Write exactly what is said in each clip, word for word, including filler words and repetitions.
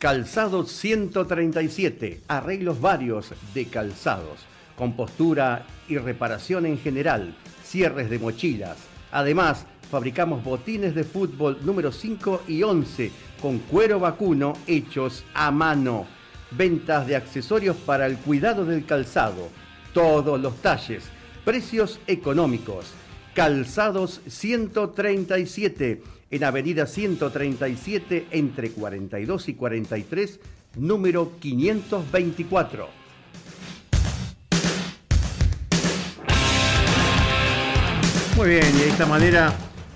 Calzados ciento treinta y siete, arreglos varios de calzados, compostura y reparación en general, cierres de mochilas. Además, fabricamos botines de fútbol número cinco y once con cuero vacuno hechos a mano. Ventas de accesorios para el cuidado del calzado, todos los talles, precios económicos. Calzados ciento treinta y siete, en Avenida ciento treinta y siete, entre cuarenta y dos y cuarenta y tres, número quinientos veinticuatro. Muy bien, y de esta manera,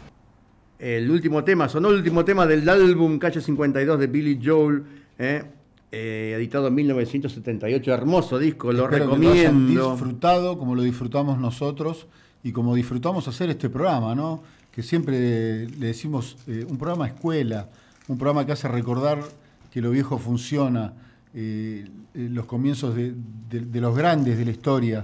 el último tema, sonó el último tema del álbum Calle cincuenta y dos de Billy Joel, eh, eh, editado en mil novecientos setenta y ocho. Hermoso disco, lo Espero recomiendo. Que lo hayan disfrutado como lo disfrutamos nosotros y como disfrutamos hacer este programa, ¿no? Que siempre le decimos eh, un programa escuela, un programa que hace recordar que lo viejo funciona, eh, eh, los comienzos de, de, de los grandes de la historia,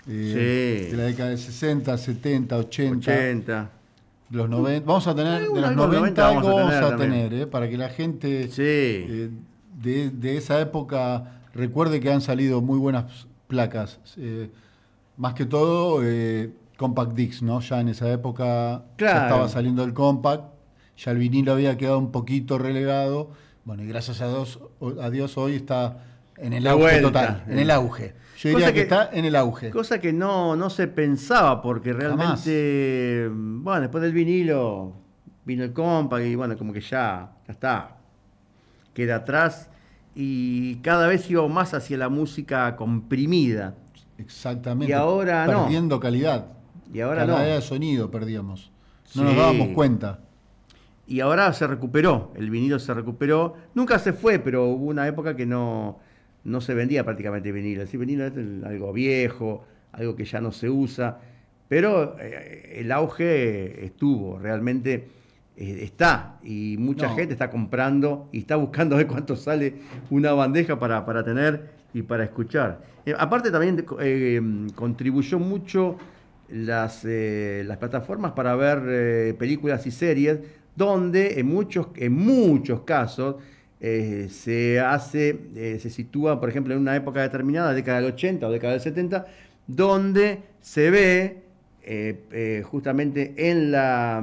eh, Sí. de la década de sesenta, setenta, ochenta, ochenta. de los noventa. Vamos a tener Algo, de los algo de noventa, noventa algo vamos a vamos a tener tener, también. eh, para que la gente Sí. eh, de, de esa época recuerde que han salido muy buenas placas. Eh, más que todo, eh, Compact Discs, ¿no? Ya en esa época Claro. ya estaba saliendo el Compact, ya el vinilo había quedado un poquito relegado. Bueno, y gracias a Dios, a Dios hoy está en el De auge vuelta. total, en el auge. Yo diría Cosa que, que- está en el auge. Cosa que no, no se pensaba, porque realmente, bueno, después del vinilo vino el compact y bueno, como que ya, ya está, queda atrás y cada vez iba más hacia la música comprimida. Exactamente. Y ahora no. Perdiendo calidad. Y ahora calidad no. de sonido perdíamos. No Sí. nos dábamos cuenta. Y ahora se recuperó, el vinilo se recuperó. Nunca se fue, pero hubo una época que no, no se vendía prácticamente vinilo. El vinilo es el- algo viejo, algo que ya no se usa. Pero eh, el auge estuvo, realmente eh, está. Y mucha No. gente está comprando y está buscando a ver cuánto sale una bandeja para, para tener y para escuchar. Eh, aparte también eh, contribuyó mucho las, eh, las plataformas para ver eh, películas y series, donde en muchos, en muchos casos eh, se hace, eh, se sitúa, por ejemplo, en una época determinada, década del ochenta o década del setenta, donde se ve eh, eh, justamente en la,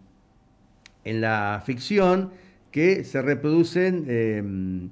en la ficción que se reproducen eh,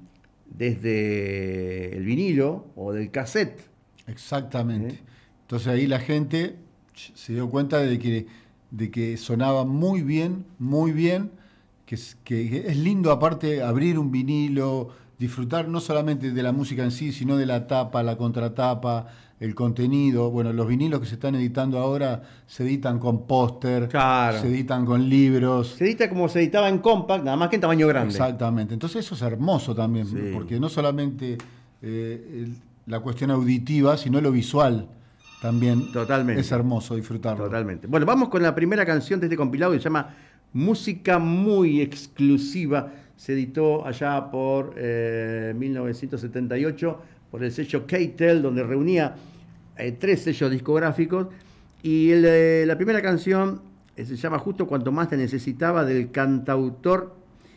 desde el vinilo o del cassette. Exactamente. ¿Eh? Entonces ahí la gente se dio cuenta de que, de que sonaba muy bien, muy bien, que es, que es lindo aparte abrir un vinilo, disfrutar no solamente de la música en sí, sino de la tapa, la contratapa, el contenido. Bueno, los vinilos que se están editando ahora se editan con póster, Claro. se editan con libros. Se edita como se editaba en compact, nada más que en tamaño grande. Exactamente. Entonces eso es hermoso también, Sí. porque no solamente eh, el- la cuestión auditiva, sino lo visual también. Totalmente. Es hermoso disfrutarlo. Totalmente. Bueno, vamos con la primera canción de este compilado que se llama Música Muy Exclusiva. Se editó allá por eh, mil novecientos setenta y ocho por el sello K-Tel, donde reunía eh, tres sellos discográficos. Y el, eh, la primera canción eh, se llama Justo Cuanto Más Te Necesitaba, del cantautor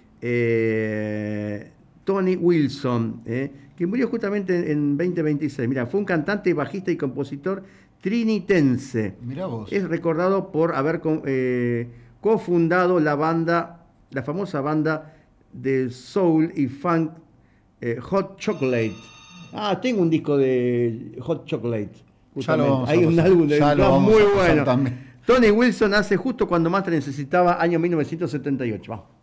eh, Tony Wilson, eh, que murió justamente en veinte veintiséis. Mira, fue un cantante, bajista y compositor trinitense. Mirá vos. Es recordado por haber co- eh, cofundado la banda, la famosa banda de soul y funk eh, Hot Chocolate. Ah, tengo un disco de Hot Chocolate. Ya lo vamos a Hay un pasar. álbum de Ya lo está vamos muy a pasar bueno. también. Tony Wilson hace Justo Cuando Más Te Necesitaba, año mil novecientos setenta y ocho. Vamos.